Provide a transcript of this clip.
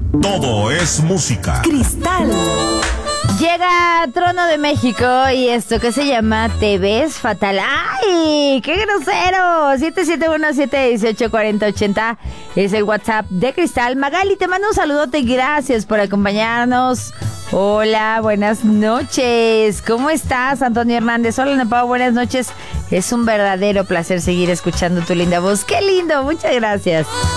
Todo es música. Cristal. Llega Trono de México y esto que se llama Te ves fatal. ¡Ay! ¡Qué grosero! 771-718-4080 es el WhatsApp de Cristal. Magali, te mando un saludote. Gracias por acompañarnos. Hola, buenas noches. ¿Cómo estás, Antonio Hernández? Hola, Nepal, buenas noches. Es un verdadero placer seguir escuchando tu linda voz. ¡Qué lindo! Muchas gracias.